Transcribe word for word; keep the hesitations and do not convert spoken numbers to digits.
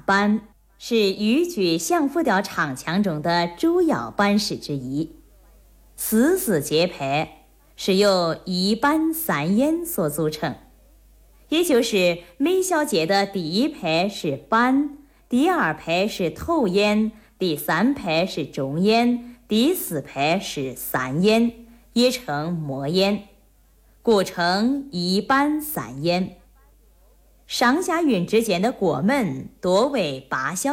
斑，是羽举相扑雕场墙中的主要斑石之一。四字节拍是由一斑三烟所组成，也就是每小节的第一拍是斑，第二拍是头烟，第三拍是中烟，第四拍是三烟，也称末烟，故称一斑三烟。上下韵之间的过门多为八小